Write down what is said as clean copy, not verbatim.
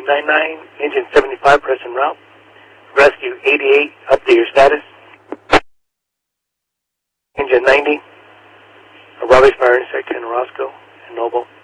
99, engine 75, press en route. Rescue 88, update your status. Engine 90, Robbie's Fire Intersect 10 Roscoe and Noble.